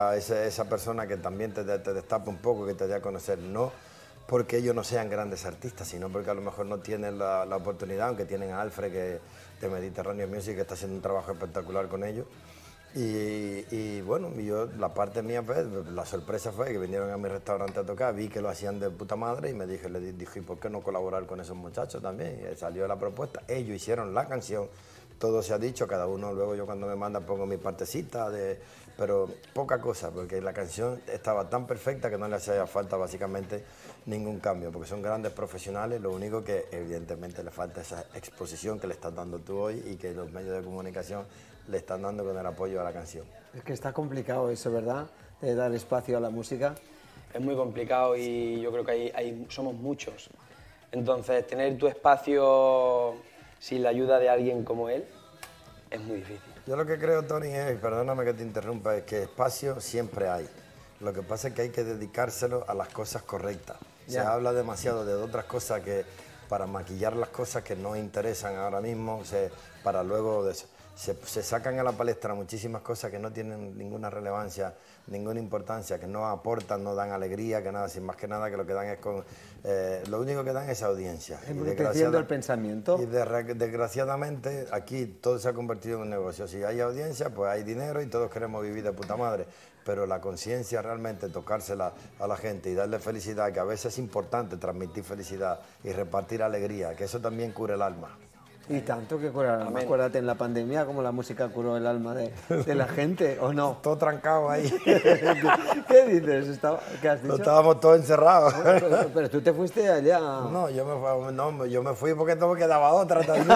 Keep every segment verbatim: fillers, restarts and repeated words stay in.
a esa, esa persona que también te, te destapa un poco, que te dé a conocer, no porque ellos no sean grandes artistas, sino porque a lo mejor no tienen la, la oportunidad, aunque tienen a Alfred que, de Mediterráneo Music, que está haciendo un trabajo espectacular con ellos. Y, y bueno, yo, la parte mía, pues, la sorpresa fue que vinieron a mi restaurante a tocar, vi que lo hacían de puta madre y me dije, le dije, ¿por qué no colaborar con esos muchachos también? Y salió la propuesta, ellos hicieron la canción, todo se ha dicho, cada uno, luego yo cuando me manda pongo mi partecita, de, pero poca cosa, porque la canción estaba tan perfecta que no le hacía falta básicamente ningún cambio, porque son grandes profesionales, lo único que evidentemente le falta esa exposición que le estás dando tú hoy y que los medios de comunicación le están dando con el apoyo a la canción. Es que está complicado eso, ¿verdad? De dar espacio a la música. Es muy complicado y yo creo que hay, hay, somos muchos. Entonces, tener tu espacio sin la ayuda de alguien como él es muy difícil. Yo lo que creo, Tony, es, perdóname que te interrumpa, es que espacio siempre hay. Lo que pasa es que hay que dedicárselo a las cosas correctas. Ya. Se habla demasiado de otras cosas que para maquillar las cosas que no interesan ahora mismo, se, para luego... De, Se, se sacan a la palestra muchísimas cosas que no tienen ninguna relevancia, ninguna importancia, que no aportan, no dan alegría, que nada, sin más que nada que lo que dan es con... Eh, lo único que dan es audiencia. Embruteciendo el pensamiento. Y de, desgraciadamente aquí todo se ha convertido en un negocio. Si hay audiencia, pues hay dinero y todos queremos vivir de puta madre. Pero la conciencia realmente, tocársela a la gente y darle felicidad, que a veces es importante transmitir felicidad y repartir alegría, que eso también cura el alma. Y tanto que cura el alma. Acuérdate en la pandemia como la música curó el alma de, de la gente, ¿o no? Todo trancado ahí. ¿Qué dices? Estaba, ¿qué has dicho? Estábamos todos encerrados. No, pero, pero tú te fuiste allá. No, yo me fui, no, yo me fui porque no me quedaba otra también.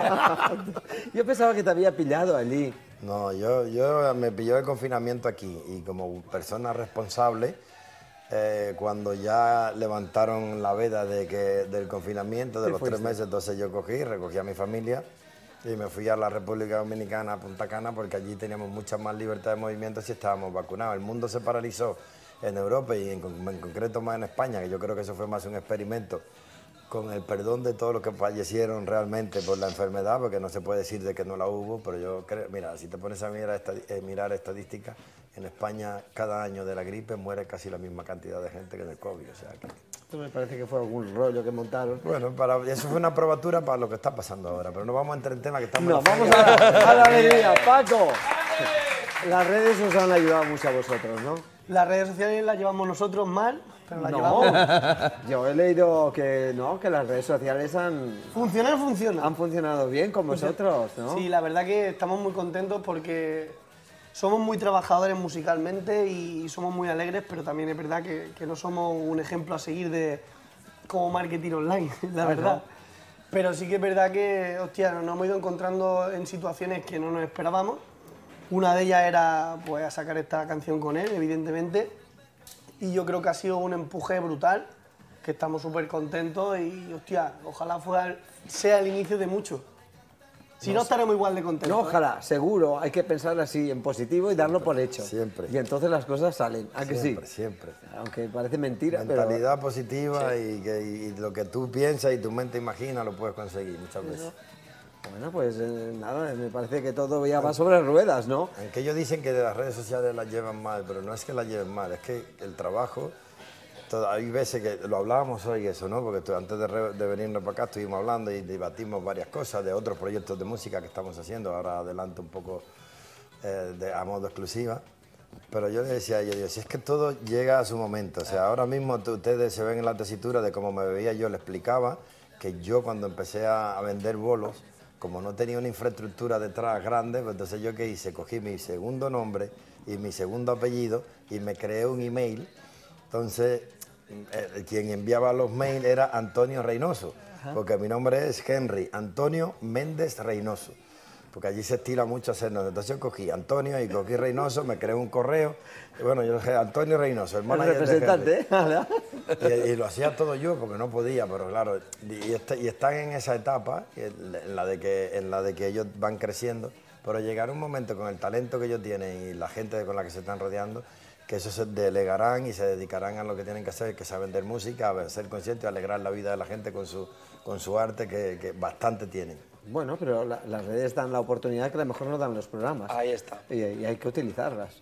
Yo pensaba que te había pillado allí. No, yo, yo me pilló el confinamiento aquí y como persona responsable, Eh, cuando ya levantaron la veda de que, del confinamiento, de los tres meses, entonces yo cogí, recogí a mi familia y me fui a la República Dominicana, a Punta Cana, porque allí teníamos mucha más libertad de movimiento si estábamos vacunados. El mundo se paralizó en Europa y en, en concreto más en España, que yo creo que eso fue más un experimento, con el perdón de todos los que fallecieron realmente por la enfermedad, porque no se puede decir de que no la hubo, pero yo creo, mira, si te pones a mirar, estad- eh, mirar estadísticas, en España cada año de la gripe muere casi la misma cantidad de gente que del COVID, o sea que... Esto me parece que fue algún rollo que montaron. Bueno, para, eso fue una probatura para lo que está pasando ahora, pero no vamos a entrar en tema que estamos... No, vamos a la, a la alegría, Paco. Las redes os han ayudado mucho a vosotros, ¿no? Las redes sociales las llevamos nosotros mal, pero las No, llevamos... yo he leído que no, que las redes sociales han, Funcionar funciona. han funcionado bien con vosotros, ¿no? Sí, la verdad que estamos muy contentos porque somos muy trabajadores musicalmente y somos muy alegres, pero también es verdad que, que no somos un ejemplo a seguir de como marketing online, la verdad. Pero sí que es verdad que, hostia, nos hemos ido encontrando en situaciones que no nos esperábamos. Una de ellas era pues, a sacar esta canción con él, evidentemente, y yo creo que ha sido un empuje brutal, que estamos súper contentos y, hostia, ojalá fuera, sea el inicio de mucho. Si no, no estaremos igual de contentos. No, ojalá, ¿eh? Seguro, hay que pensar así en positivo y darlo por hecho. Siempre. Y entonces las cosas salen, ¿a que sí? Siempre, siempre. Aunque parece mentira, Mentalidad pero... positiva sí. y, que, y lo que tú piensas y tu mente imagina lo puedes conseguir muchas veces. Eso. Bueno, pues eh, nada, me parece que todo ya va sobre ruedas, ¿no? Aunque ellos dicen que de las redes sociales las llevan mal, pero no es que las lleven mal, es que el trabajo, todo, hay veces que lo hablábamos hoy eso, ¿no? Porque tú, antes de, re, de venirnos para acá estuvimos hablando y debatimos varias cosas de otros proyectos de música que estamos haciendo, ahora adelanto un poco eh, de, a modo exclusiva. Pero yo le decía a ellos, digo, si es que todo llega a su momento, o sea, ahora mismo ustedes se ven en la tesitura de cómo me veía yo, le explicaba que yo cuando empecé a, a vender bolos, como no tenía una infraestructura detrás grande, pues entonces yo qué hice, cogí mi segundo nombre y mi segundo apellido y me creé un email. Entonces, eh, quien enviaba los mails era Antonio Reynoso, Ajá. porque mi nombre es Henry Antonio Méndez Reynoso, porque allí se estila mucho hacernos. Entonces yo cogí Antonio y cogí Reynoso, me creé un correo, y bueno, yo dije Antonio Reynoso, el manager el representante, ¿eh? y, y lo hacía todo yo porque no podía, pero claro, y, est y están en esa etapa, en la, de que, en la de que ellos van creciendo, pero llegará un momento con el talento que ellos tienen y la gente con la que se están rodeando, que eso se delegarán y se dedicarán a lo que tienen que hacer, que es a vender música, a ser conscientes y alegrar la vida de la gente con su, con su arte, que, que bastante tienen. Bueno, pero la, las redes dan la oportunidad que a lo mejor no dan los programas. Ahí está. Y, y hay que utilizarlas.